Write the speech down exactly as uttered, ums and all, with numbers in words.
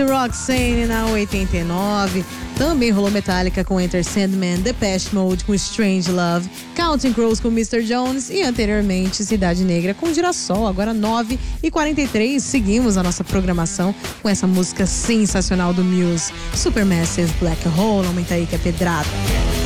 Roxanne na oitenta e nove. Também rolou Metallica com Enter Sandman, Depeche Mode com Strange Love, Counting Crows com mister Jones e anteriormente Cidade Negra com Girassol. Agora nove e quarenta e três, seguimos a nossa programação com essa música sensacional do Muse, Supermassive Black Hole. Aumenta aí que é pedrada.